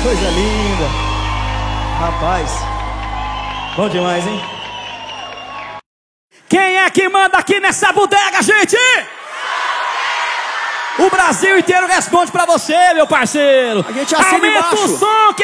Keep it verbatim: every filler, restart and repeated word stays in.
Coisa linda. Rapaz, bom demais, hein? Quem é que manda aqui nessa bodega, gente? O Brasil inteiro responde pra você, meu parceiro. A gente assina Aumenta embaixo. o som que